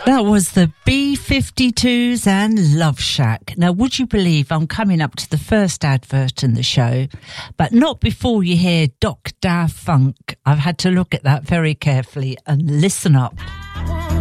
That was the B-52s and Love Shack. Now, would you believe I'm coming up to the first advert in the show, but not before you hear Doc Da Funk. I've had to look at that very carefully and listen up.